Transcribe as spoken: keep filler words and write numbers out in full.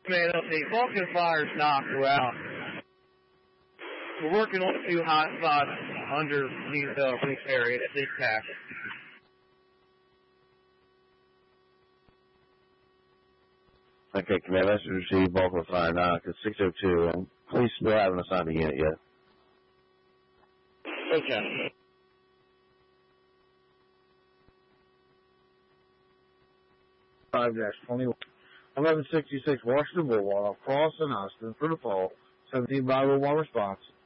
Man, let's see. Vulcan Fire's knocked out. We're working on a few hot spots underneath the roof area at this tack. Okay, command message received, Vulcan Fire knocked at six oh two, and police still haven't assigned a unit yet. Okay. five dash twenty-one. eleven sixty-six Washington Boulevard, off Cross and Austin for the fall. seventeen Bible one response.